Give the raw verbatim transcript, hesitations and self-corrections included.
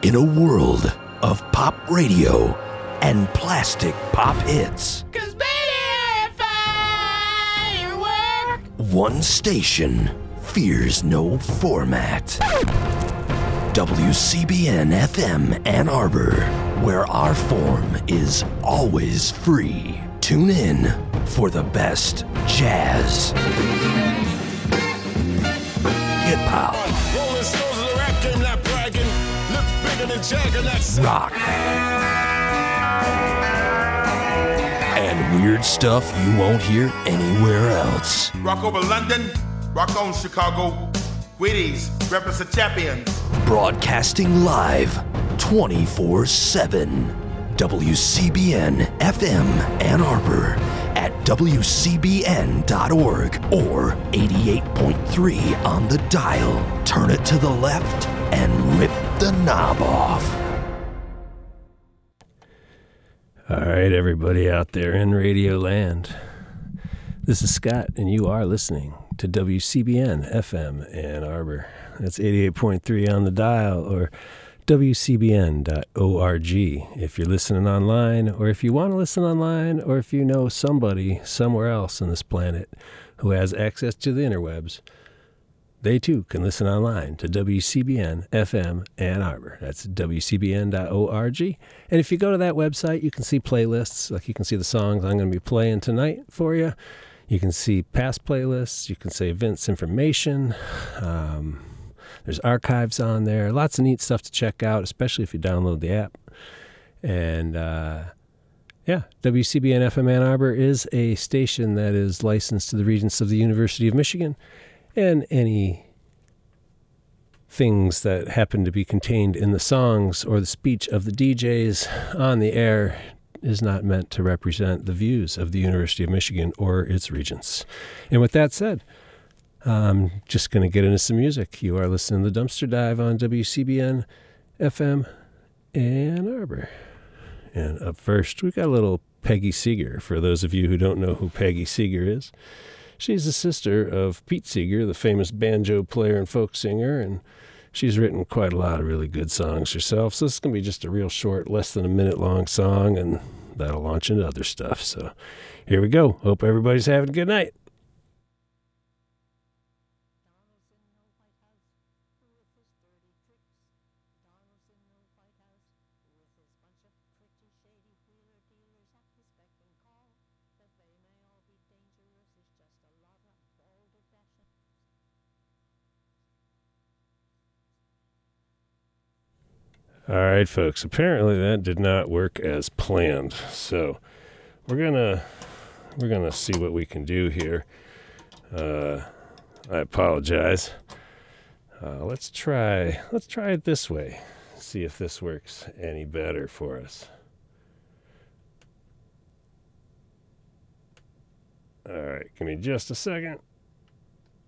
In a world of pop radio and plastic pop hits, 'Cause baby, firework. One station fears no format. W C B N F M Ann Arbor, where our form is always free. Tune in for the best jazz, hip-hop, rock, and weird stuff you won't hear anywhere else. Rock over London, rock on Chicago. Wheaties, represent champions. Broadcasting live twenty-four seven. W C B N F M Ann Arbor at W C B N dot org or eighty-eight point three on the dial. Turn it to the left and rip the knob off. All right, everybody out there in Radio Land. This is Scott, and you are listening to W C B N F M Ann Arbor. That's eighty-eight point three on the dial, or W C B N dot org if you're listening online, or if you want to listen online, or if you know somebody somewhere else on this planet who has access to the interwebs, they too can listen online to W C B N F M Ann Arbor. That's W C B N dot org. And if you go to that website, you can see playlists, like you can see the songs I'm going to be playing tonight for you. You can see past playlists. You can see events information. Um, there's archives on there. Lots of neat stuff to check out, especially if you download the app. And uh, yeah, W C B N F M Ann Arbor is a station that is licensed to the Regents of the University of Michigan. And any things that happen to be contained in the songs or the speech of the D Js on the air is not meant to represent the views of the University of Michigan or its regents. And with that said, I'm just going to get into some music. You are listening to The Dumpster Dive on W C B N F M Ann Arbor. And up first, we got a little Peggy Seeger. For those of you who don't know who Peggy Seeger is, she's the sister of Pete Seeger, the famous banjo player and folk singer, and she's written quite a lot of really good songs herself. So this is going to be just a real short, less than a minute long song, and that'll launch into other stuff. So here we go. Hope everybody's having a good night. All right, folks, apparently that did not work as planned. So we're gonna we're gonna see what we can do here. Uh, I apologize. Uh, let's try let's try it this way. See if this works any better for us. All right, give me just a second.